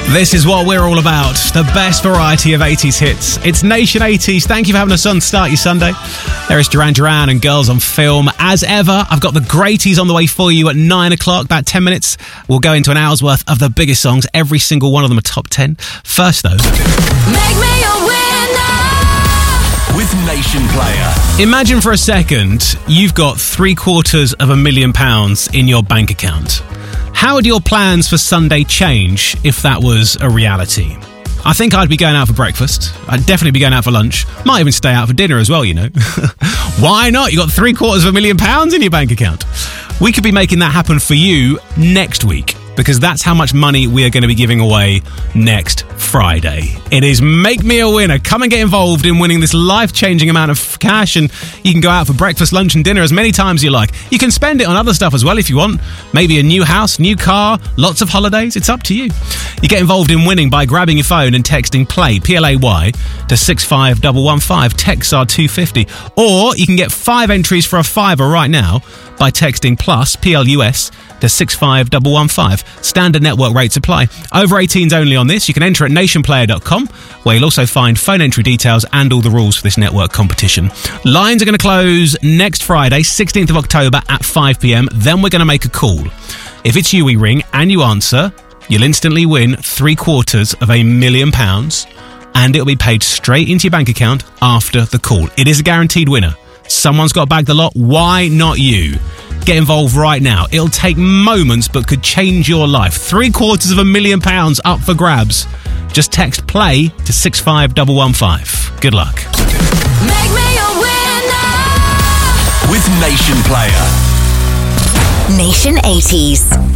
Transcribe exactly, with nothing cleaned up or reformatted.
This is what we're all about. The best variety of eighties hits. It's Nation eighties. Thank you for having us on to start your Sunday. There is Duran Duran and Girls on Film. As ever, I've got the greaties on the way for you at nine o'clock. About ten minutes, we'll go into an hour's worth of the biggest songs. Every single one of them are top ten. First, though, Make me a winner with Nation Player. Imagine for a second you've got three quarters of a million pounds in your bank account. How would your plans for Sunday change if that was a reality? I think I'd be going out for breakfast. I'd definitely be going out for lunch. Might even stay out for dinner as well, you know. Why not? You got three quarters of a million pounds in your bank account. We could be making that happen for you next week, because that's how much money we are going to be giving away next Friday. It is Make Me a Winner. Come and get involved in winning this life-changing amount of cash, and you can go out for breakfast, lunch and dinner as many times as you like. You can spend it on other stuff as well if you want. Maybe a new house, new car, lots of holidays. It's up to you. You get involved in winning by grabbing your phone and texting PLAY, P L A Y, to six five one one five. Texts are two fifty. Or you can get five entries for a fiver right now by texting PLUS, P L U S, to six five one one five. Standard network rates apply. Over eighteens only on this. You can enter at nation player dot com, where you'll also find phone entry details and all the rules for this network competition. Lines are going to close next Friday, sixteenth of October at five p.m. Then we're going to make a call. If it's you we ring and you answer, you'll instantly win three quarters of a million pounds, and it'll be paid straight into your bank account after the call. It is a guaranteed winner. Someone's got to bag the lot. Why not you? Get involved right now. It'll take moments, but could change your life. Three quarters of a million pounds up for grabs. Just text PLAY to six five one one five. Good luck. Make me a winner With Nation Player. Nation eighties.